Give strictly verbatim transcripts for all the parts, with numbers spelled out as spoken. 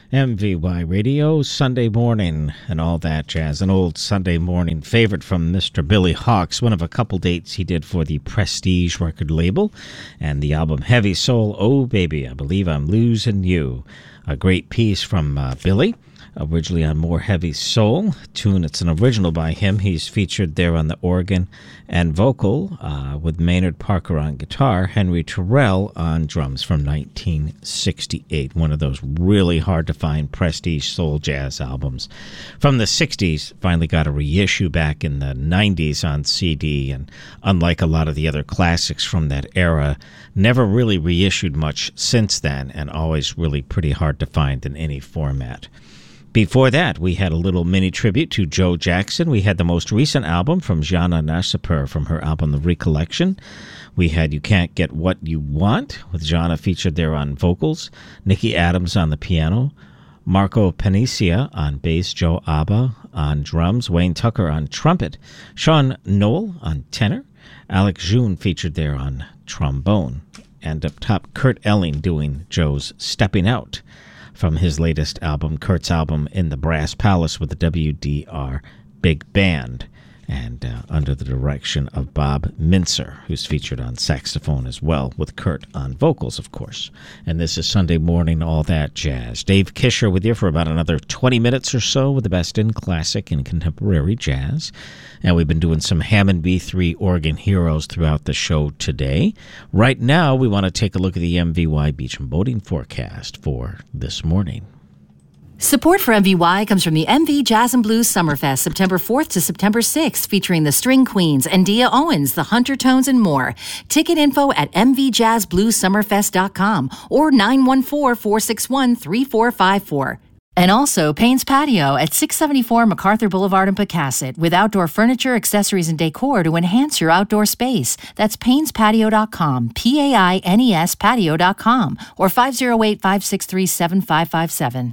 M V Y Radio, Sunday morning, and all that jazz. An old Sunday morning favorite from Mister Billy Hawks, one of a couple dates he did for the Prestige record label, and the album Heavy Soul, Oh Baby, I Believe I'm Losing You. A great piece from uh, Billy, originally on More Heavy Soul tune. It's an original by him. He's featured there on the organ and vocal uh, with Maynard Parker on guitar, Henry Terrell on drums from nineteen sixty-eight. One of those really hard to find Prestige soul jazz albums. From the sixties, finally got a reissue back in the nineties on C D, and unlike a lot of the other classics from that era, never really reissued much since then, and always really pretty hard to find in any format. Before that, we had a little mini tribute to Joe Jackson. We had the most recent album from Jana Nassipur from her album The Recollection. We had You Can't Get What You Want, with Jana featured there on vocals, Nicky Adams on the piano, Marco Panicia on bass, Joe Abba on drums, Wayne Tucker on trumpet, Sean Noel on tenor, Alex June featured there on trombone, and up top, Kurt Elling doing Joe's Stepping Out from his latest album, Kurt's album In the Brass Palace with the W D R Big Band, and uh, under the direction of Bob Mincer, who's featured on saxophone as well, with Kurt on vocals, of course. And this is Sunday morning, all that jazz. Dave Kisher with you for about another twenty minutes or so with the best in classic and contemporary jazz. And we've been doing some Hammond B three organ heroes throughout the show today. Right now, we want to take a look at the M V Y Beach and Boating forecast for this morning. Support for M V Y comes from the M V Jazz and Blues Summerfest, September fourth to September sixth, featuring the String Queens and Dia Owens, the Hunter Tones, and more. Ticket info at m v jazz blues summerfest dot com or nine one four, four six one, three four five four. And also Payne's Patio at six seventy-four MacArthur Boulevard in Pecasset, with outdoor furniture, accessories, and decor to enhance your outdoor space. That's paynes patio dot com, P A I N E S patio dot com, or five oh eight, five six three, seven five five seven.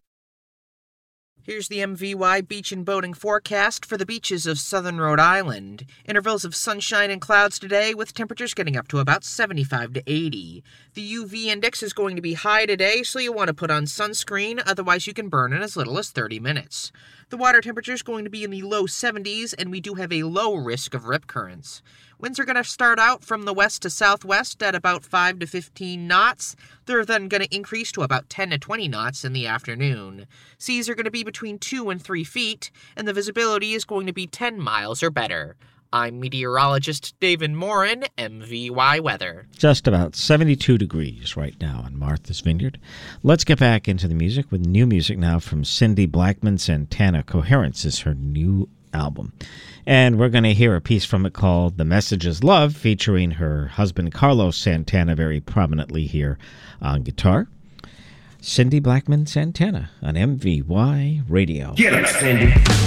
Here's the M V Y Beach and Boating forecast for the beaches of southern Rhode Island. Intervals of sunshine and clouds today, with temperatures getting up to about seventy-five to eighty. The U V index is going to be high today, so you want to put on sunscreen, otherwise you can burn in as little as thirty minutes. The water temperature is going to be in the low seventies, and we do have a low risk of rip currents. Winds are going to start out from the west to southwest at about five to fifteen knots. They're then going to increase to about ten to twenty knots in the afternoon. Seas are going to be between two and three feet, and the visibility is going to be ten miles or better. I'm meteorologist David Morin, M V Y Weather. Just about seventy-two degrees right now on Martha's Vineyard. Let's get back into the music with new music now from Cindy Blackman. Santana Coherence is her new album. And we're going to hear a piece from it called The Message Is Love, featuring her husband Carlos Santana very prominently here on guitar. Cindy Blackman Santana on M V Y Radio. Get up, Cindy.